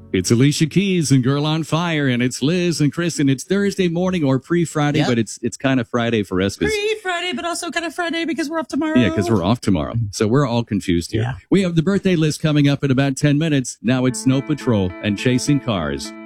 It's Alicia Keys and Girl on Fire, and it's Liz and Chris, and it's Thursday morning or pre-Friday, but it's kind of Friday for us. Pre-Friday, but also kind of Friday because we're off tomorrow. Yeah, because we're off tomorrow. So we're all confused here. Yeah. We have the birthday list coming up in about 10 minutes. Now it's Snow Patrol and Chasing Cars.